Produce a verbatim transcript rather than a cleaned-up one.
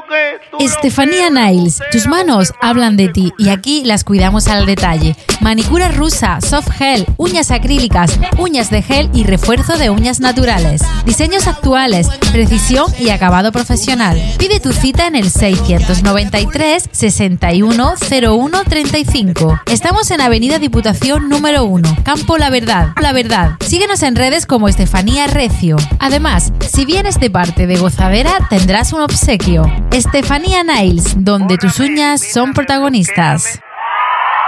Estefanía Nails, tus manos hablan de ti y aquí las cuidamos al detalle. Manicura rusa, soft gel, uñas acrílicas, uñas de gel y refuerzo de uñas naturales. Diseños actuales, precisión y acabado profesional. Pide tu cita en el seiscientos noventa y tres, sesenta y uno, cero uno, treinta y cinco. Estamos en Avenida Diputación número uno, Campo La Verdad. La Verdad. Síguenos en redes como Estefanía Recio. Además, si vienes de parte de Gozadera, tendrás un obsequio. Estefanía Nails, donde tus uñas son protagonistas.